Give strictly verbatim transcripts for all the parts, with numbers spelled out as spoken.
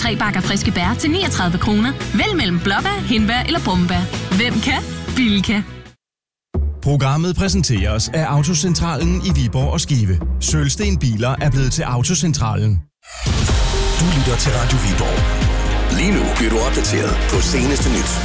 tre bakker friske bær til niogtredive kroner. Vælg mellem blåbær, hindbær eller brumbær. Hvem kan? Bilka. Programmet præsenteres af Autocentralen i Viborg og Skive. Sølvsten Biler er blevet til Autocentralen. Du lytter til Radio Viborg. Lige nu bliver du opdateret på seneste nyt.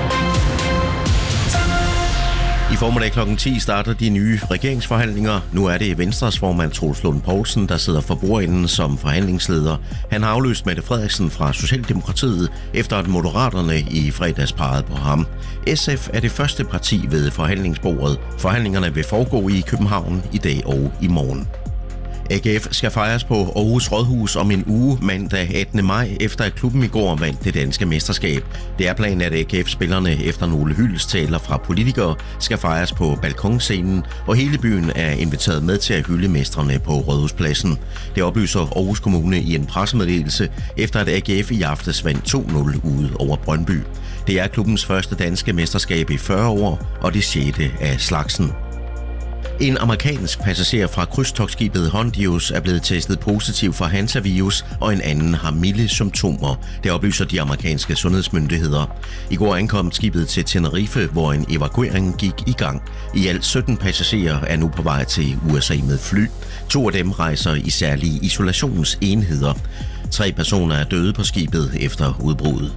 I formiddag klokken ti starter de nye regeringsforhandlinger. Nu er det Venstres formand Troels Lund Poulsen, der sidder for bordenden som forhandlingsleder. Han har afløst Mette Frederiksen fra Socialdemokratiet, efter at Moderaterne i fredags pegede på ham. S F er det første parti ved forhandlingsbordet. Forhandlingerne vil foregå i København i dag og i morgen. A G F skal fejres på Aarhus Rådhus om en uge mandag attende maj, efter at klubben i går vandt det danske mesterskab. Det er planen, at A G F-spillerne efter nogle hyldestaler fra politikere skal fejres på balkonscenen, og hele byen er inviteret med til at hylde mestrene på Rådhuspladsen. Det oplyser Aarhus Kommune i en pressemeddelelse, efter at A G F i aftes vandt to nul ude over Brøndby. Det er klubbens første danske mesterskab i fyrre år, og det sjette af slagsen. En amerikansk passager fra krydstogtskibet Hondius er blevet testet positiv for hantavirus, og en anden har milde symptomer. Det oplyser de amerikanske sundhedsmyndigheder. I går ankom skibet til Tenerife, hvor en evakuering gik i gang. I alt sytten passagerer er nu på vej til U S A med fly. To af dem rejser i særlige isolationsenheder. Tre personer er døde på skibet efter udbruddet.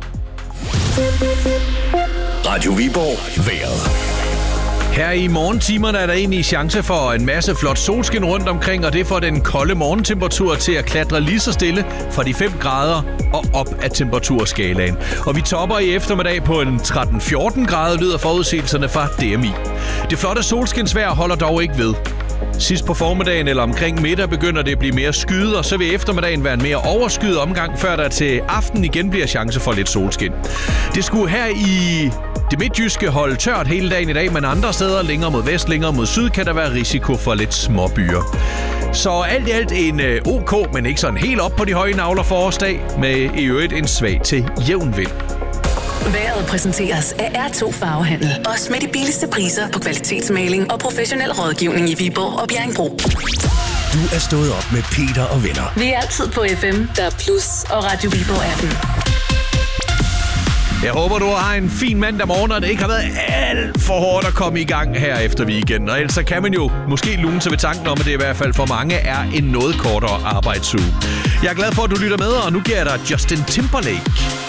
Radio Viborg. Vejret. Her i morgentimerne er der egentlig chance for en masse flot solskin rundt omkring, og det får den kolde morgentemperatur til at klatre lige så stille fra de fem grader og op af temperaturskalaen. Og vi topper i eftermiddag på en tretten fjorten grader, lyder forudsigelserne fra D M I. Det flotte solskinsvejr holder dog ikke ved. Sidst på formiddagen eller omkring middag begynder det at blive mere skyet, og så vil eftermiddagen være en mere overskyet omgang, før der til aften igen bliver chance for lidt solskin. Det skulle her i det midtjyske holde tørt hele dagen i dag, men andre steder længere mod vest, længere mod syd, kan der være risiko for lidt småbyer. Så alt i alt en OK, men ikke sådan helt op på de høje nagler forårsdag, med i øvrigt en svag til jævn vind. Vejret præsenteres af R to Farvehandel. Også med de billigste priser på kvalitetsmaling og professionel rådgivning i Viborg og Bjerringbro. Du er stået op med Peter og venner. Vi er altid på F M, der er Plus og Radio Viborg-appen. Jeg håber, du har en fin mandag morgen, og det ikke har været alt for hårdt at komme i gang her efter weekenden. Og ellers så kan man jo måske lune sig ved tanken om, at det i hvert fald for mange er en noget kortere arbejdsuge. Jeg er glad for, at du lytter med, og nu giver jeg dig Justin Timberlake.